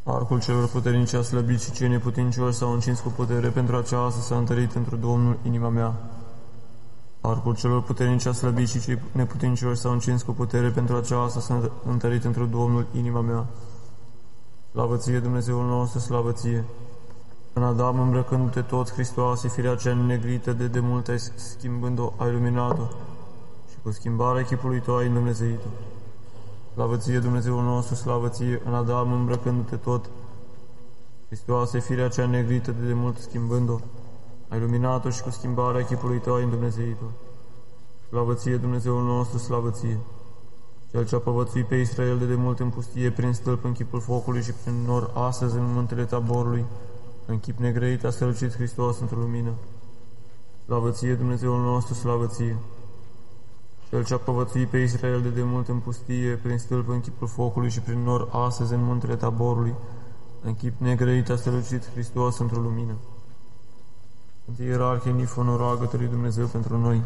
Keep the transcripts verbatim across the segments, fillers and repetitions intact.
Arcul celor puternici a slăbit și cei neputincioși s-au încins cu putere, pentru aceasta s-a întărit într Domnul inima mea. Arcul celor puternici a slăbit și cei neputincioși s-au încins cu putere, pentru aceasta s-a întărit într Domnul inima mea. Slavă ție, Dumnezeul nostru, slavă ție! În Adam, îmbrăcându-te tot, Hristoase, firea cea negrită de demult ai schimbând-o, ai luminat-o și cu schimbarea chipului tău ai îndumnezeit-o. Slavă ție, Dumnezeul nostru, slavă ție! În Adam, îmbrăcându-te tot, Hristoase, firea cea negrită de demult schimbând-o, ai luminat-o și cu schimbarea chipului tău ai îndumnezeit-o. Slavă ție, Dumnezeul nostru, slavă ție! Cel ce a povățuit pe Israel de demult în pustie, prin stâlp în chipul focului și prin nor, astăzi în muntele Taborului, în chip negreit a strălucit Hristos într-o lumină. Slavă ție, Dumnezeul nostru, slavă ție! Cel ce a povățuit pe Israel de demult în pustie, prin stâlp în chipul focului și prin nor, astăzi în muntele Taborului, în chip negreit a strălucit Hristos într-o lumină. Sfântul Ierarhie Nifon, roagă-te lui Dumnezeu pentru noi,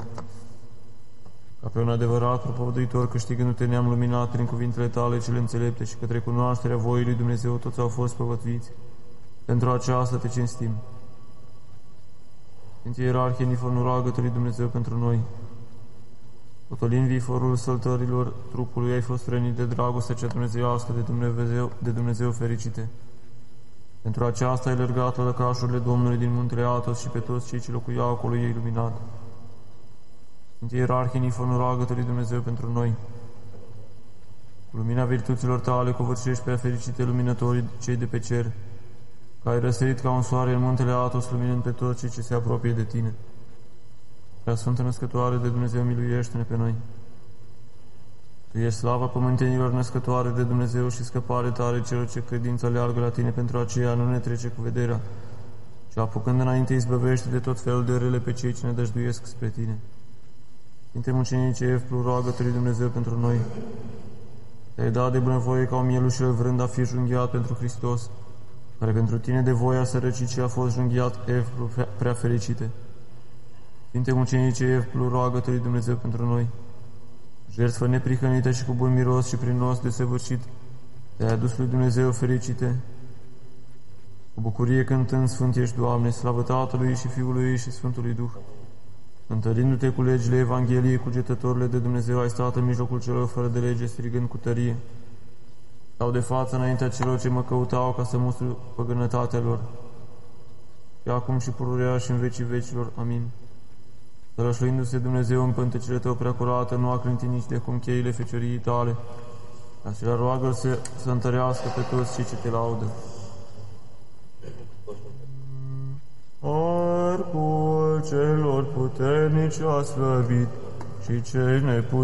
ca pe un adevărat propovăduitor, câștigându-te neam luminat prin cuvintele tale cele înțelepte și către cunoașterea voii lui Dumnezeu, toți au fost povățuiți. Pentru aceasta te cinstim. Sfântul Ierarhie Nifon, roagă-te lui Dumnezeu pentru noi. Potolind viforul săltărilor trupului, ai fost rănit de dragostea cea dumnezeiască de Dumnezeu, de Dumnezeu fericite. Pentru aceasta ai lărgat lăcașurile Domnului din muntele Atos și pe toți cei ce locuiau acolo ei luminat. Sfântul Ierarhie Nifon, roagă-te lui Dumnezeu pentru noi. Cu lumina virtuților tale covârșești prea fericite luminătorii cei de pe cer, că ai răsărit ca un soare în muntele Atos, luminând pe toți cei ce se apropie de tine. Prea Sfântă Născătoare de Dumnezeu, miluiește-ne pe noi. Tu ești slava pământenilor, născătoare de Dumnezeu și scăpare tare celor ce credința leargă la tine, pentru aceea nu ne trece cu vederea, ci apucând înainte izbăvește de tot felul de rele pe cei ce ne dăjduiesc spre tine. Sfinte mucenice Evplu, roagă-te lui Dumnezeu pentru noi. Te-ai dat de bunăvoie ca un mielușel vrând a fi junghiat pentru Hristos, care pentru tine de voia sărăcicii a fost junghiat, Evplu, prea fericite. Sfinte mucenice Evplu, roagă-te lui Dumnezeu pentru noi. Jertfă neprihănită și cu bun miros și prin nos desăvârșit, te-ai adus lui Dumnezeu fericite. Cu bucurie cântând, Sfânt ești, Doamne, slavă Tatălui și Fiului și Sfântului Duh. Întărindu-te cu legile Evangheliei, cugetătorile de Dumnezeu, ai stat în mijlocul celor fără de lege, strigând cu tărie: stau de față înaintea celor ce mă căutau ca să mustru păgânătatea lor. Și acum și pururea și în vecii vecilor. Amin. Sărășluindu-se Dumnezeu în pântecele tău prea curată, nu a clintit nici de cum cheile feciorii tale, acelea roagă să, să întărească pe toți cei ce te laudă. Arcul celor puternici a slăbit și cei neputincioși